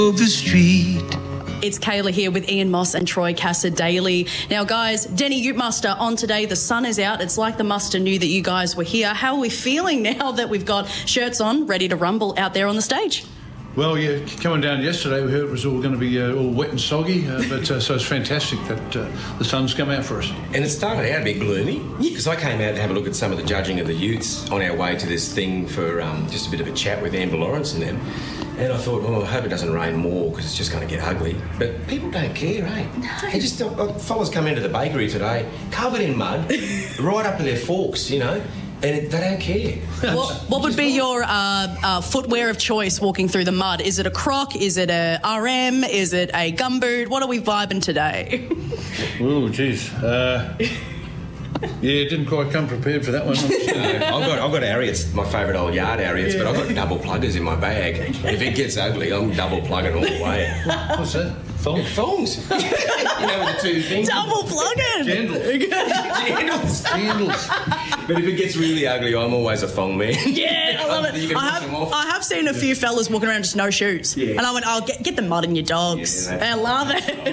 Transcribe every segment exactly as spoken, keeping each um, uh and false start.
the street. It's Kayla here with Ian Moss and Troy Cassar-Daly. Now, guys, Denny Ute Muster on today. The sun is out. It's like the muster knew that you guys were here. How are we feeling now that we've got shirts on, ready to rumble out there on the stage? Well, yeah, coming down yesterday, we heard it was all going to be uh, all wet and soggy, uh, but uh, so it's fantastic that uh, the sun's come out for us. And it started out a bit gloomy, because I came out to have a look at some of the judging of the Utes on our way to this thing for um, just a bit of a chat with Amber Lawrence and them. And I thought, oh, I hope it doesn't rain more because it's just going to get ugly. But people don't care, eh? No. They just, uh, fellas come into the bakery today, covered in mud, right up to their forks, you know, and it, they don't care. What, what would be your uh, uh, footwear of choice walking through the mud? Is it a Croc? Is it a R M? Is it a gumboot? What are we vibing today? Oh, geez. Uh, yeah, didn't quite come prepared for that one. No, I've got, I've got Ariats, my favourite old yard Ariats, yeah. But I've got double pluggers in my bag. If it gets ugly, I'm double plugging all the way. What's that? Thongs? Thongs. You know, with the two things. Double plugging. Jandals. Jandals. Jandals. But if it gets really ugly, I'm always a thong man. Yeah, I love it. I have, I have seen a few fellas walking around just no shoes. Yeah. And I went, oh, get, get the mud in your dogs. Yeah, I love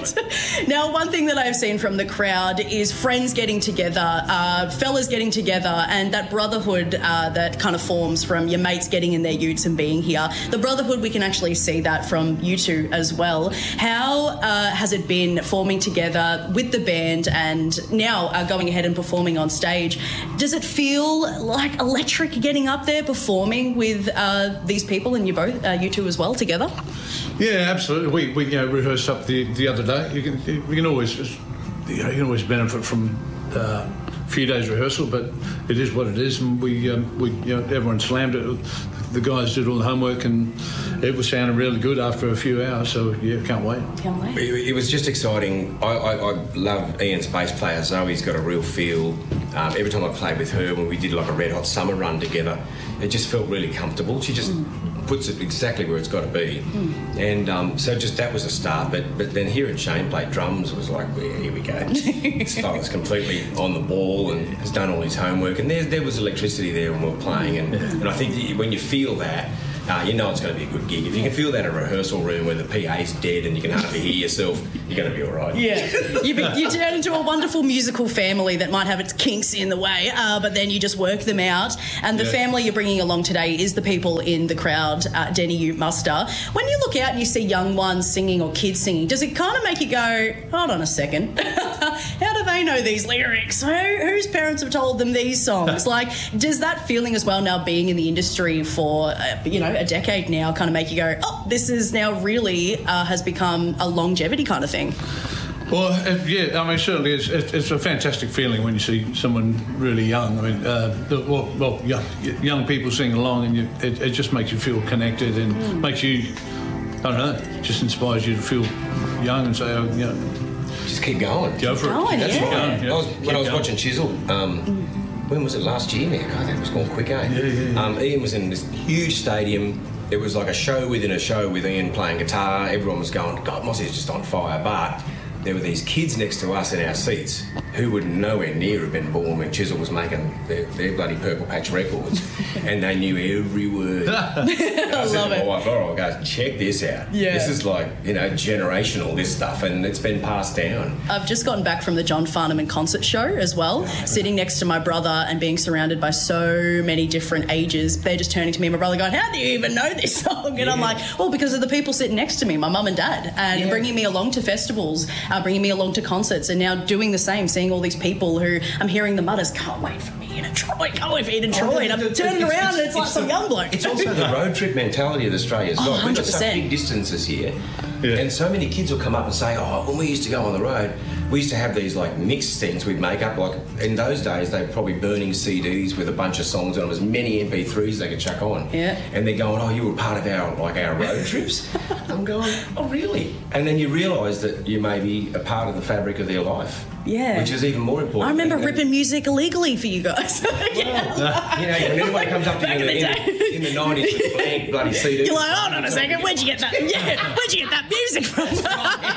it. Now, one thing that I've seen from the crowd is friends getting together, uh, fellas getting together, and that brotherhood uh, that kind of forms from your mates getting in their utes and being here. The brotherhood, we can actually see that from you two as well. How uh, has it been forming together with the band and now uh, going ahead and performing on stage? Does it feel like electric getting up there performing with uh, these people and you both, uh, you two as well, together? Yeah, absolutely. We we you know, rehearsed up the the other day. You can we can always you know you can always benefit from uh, a few days rehearsal, but it is what it is, and we um, we you know everyone slammed it. The guys did all the homework and it was sounding really good after a few hours, so yeah, can't wait. Can't wait. It, it was just exciting. I, I, I love Ian's bass player, Zoe's got a real feel. Um, every time I played with her, when we did like a Red Hot Summer run together, it just felt really comfortable. She just mm. puts it exactly where it's got to be. Mm. And um, so just that was a start, but but then hearing Shane play drums was like, well, here we go. This fella's completely on the ball and has done all his homework, and there, there was electricity there when we were playing, and, yeah. and I think that when you feel that, Uh, you know it's going to be a good gig. If you can feel that in a rehearsal room where the P A's dead and you can hardly hear yourself, you're going to be all right. Yeah. You, be, you turn into a wonderful musical family that might have its kinks in the way, uh, but then you just work them out. And the yeah. family you're bringing along today is the people in the crowd, uh, Denny Ute Muster. When you look out and you see young ones singing or kids singing, does it kind of make you go, hold on a second, how do they know these lyrics? Who, whose parents have told them these songs? Like, does that feeling as well, now being in the industry for, uh, you know, a decade now, kind of make you go, oh, this is now really uh, has become a longevity kind of thing? Well, uh, yeah, I mean, certainly it's, it's a fantastic feeling when you see someone really young. I mean, uh, the, well, well young, young people sing along, and you, it, it just makes you feel connected and mm. makes you, I don't know, just inspires you to feel young and say, oh, you know, just keep going. Go for going, it. That's yeah. Going, yeah. I was, when keep I was going. watching Chisel, um, mm. when was it, last year now? God, that was going quick, eh? Yeah, yeah, yeah. Um, Ian was in this huge stadium. It was like a show within a show with Ian playing guitar. Everyone was going, God, Mossy's just on fire. But there were these kids next to us in our seats who would nowhere near have been born when Chisel was making their, their bloody Purple Patch records. And they knew every word. I, I said love to my it. wife, all right, guys, check this out. Yeah. This is like, you know, generational, this stuff, and it's been passed down. I've just gotten back from the John Farnham concert show as well, sitting next to my brother and being surrounded by so many different ages. They're just turning to me and my brother going, how do you even know this song? And yeah. I'm like, well, because of the people sitting next to me, my mum and dad, and yeah. bringing me along to festivals, uh, bringing me along to concerts, and now doing the same, seeing all these people who I'm hearing the mutters, can't wait for me in Detroit, can't wait for me in Detroit. Oh, I'm turning it's, around it's, and it's, it's like the, some young bloke. It's also the road trip mentality of Australia as well. Oh, We've got such big distances here. Yeah. And so many kids will come up and say, oh, when we used to go on the road, we used to have these like mixed things we'd make up. Like in those days, they were probably burning C Ds with a bunch of songs on them, as many M P threes they could chuck on. Yeah. And they're going, oh, you were part of our like our road trips? I'm going, oh, really? And then you realise that you may be a part of the fabric of their life. Yeah. Which is even more important. I remember and, ripping music illegally for you guys. yeah. Well, you know, when anybody comes up to you in the, in, the, in the nineties with blank bloody C D. You're like, hold on a second, where'd you get that? Yeah, where'd you get that music from?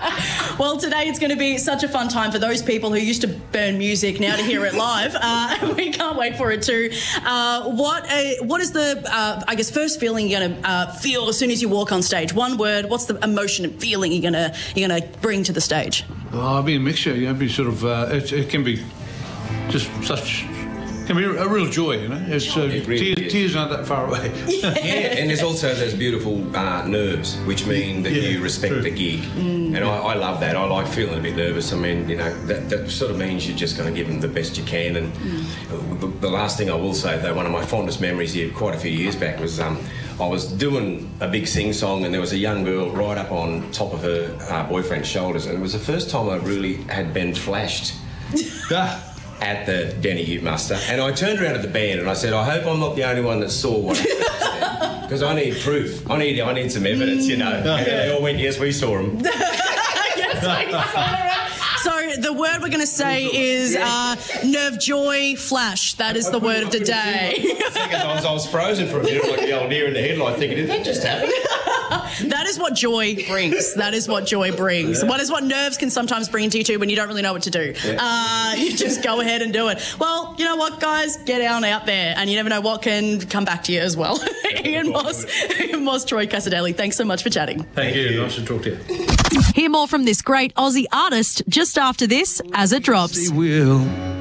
Well, today it's going to be such a fun time for those people who used to burn music now to hear it live. Uh, we can't wait for it too. Uh, what a, what is the, uh, I guess, first feeling you're going to uh, feel as soon as you walk on stage? One word, what's the emotion and feeling you're going to you're going to bring to the stage? Well, I'll be a mixture. You know, be sort of, uh, it, it can be just such... It can be a real joy, you know. It's, uh, it really tears, tears aren't that far away. Yeah, and there's also those beautiful uh, nerves, which mean that yeah, you respect true. the gig. Mm. And I, I love that. I like feeling a bit nervous. I mean, you know, that, that sort of means you're just going to give them the best you can. And mm. the, the last thing I will say, though, one of my fondest memories here quite a few years back was um, I was doing a big sing-song and there was a young girl right up on top of her uh, boyfriend's shoulders. And it was the first time I really had been flashed. At the Denny Ute Muster, and I turned around to the band and I said, I hope I'm not the only one that saw what happened, because I need proof. I need I need some evidence, you know. And they all went, yes, we saw them. Yes, we saw them. So the word we're going to say is uh, nerve, joy, flash. That is the word of the day. I was, I was frozen for a minute, like the old deer in the headlight, thinking, did that just happen? That is what joy brings. That is what joy brings. What is what nerves can sometimes bring to you too when you don't really know what to do. Yeah. Uh, you just go ahead and do it. Well, you know what, guys? Get on out there, and you never know what can come back to you as well. Ian Moss, Ian Moss, Troy Cassar-Daley, thanks so much for chatting. Thank, Thank you. you. Nice to talk to you. Hear more from this great Aussie artist just after this as it drops. Will.